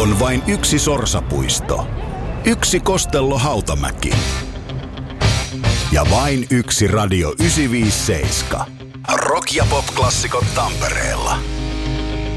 On vain yksi sorsapuisto, yksi Kostello Hautamäki ja vain yksi Radio 957. Rock- ja pop-klassikot Tampereella.